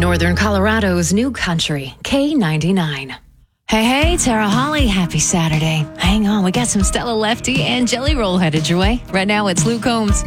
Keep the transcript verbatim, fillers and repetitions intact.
Northern Colorado's new country, K ninety-nine. Hey, hey, Tara Holly, happy Saturday. Hang on, we got some Stella Lefty and Jelly Roll headed your way. Right now, it's Luke Combs.